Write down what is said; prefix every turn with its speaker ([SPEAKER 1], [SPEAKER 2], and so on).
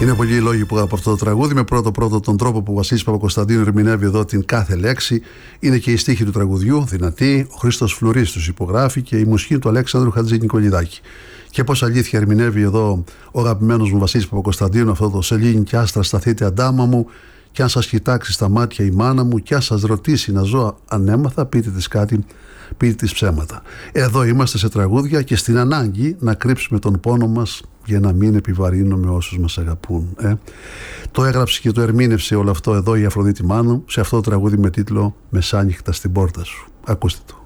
[SPEAKER 1] Είναι πολλοί οι λόγοι που αγαπώ αυτό το τραγούδι. Με πρώτο τον τρόπο που ο Βασίλης Παπακοσταντίνου ερμηνεύει εδώ την κάθε λέξη. Είναι και η στίχη του τραγουδιού, δυνατή. Ο Χρήστος Φλουρής τους υπογράφει και η μουσική του Αλέξανδρου Χατζηνικολιδάκη. Και πώς αλήθεια ερμηνεύει εδώ ο αγαπημένος μου Βασίλης Παπακοσταντίνου αυτό το «Σελήνη κι άστρα σταθείτε αντάμα μου, κι αν σας κοιτάξει στα μάτια η μάνα μου, κι αν σας ρωτήσει να ζω ανέμαθα, πείτε της κάτι, πείτε της ψέματα». Εδώ είμαστε σε τραγούδια και στην ανάγκη να κρύψουμε τον πόνο μας για να μην επιβαρύνουμε όσους μας αγαπούν. Το έγραψε και το ερμήνευσε όλο αυτό εδώ η Αφροδίτη Μάνου σε αυτό το τραγούδι με τίτλο «Μεσάνυχτα στην πόρτα σου». Ακούστε το.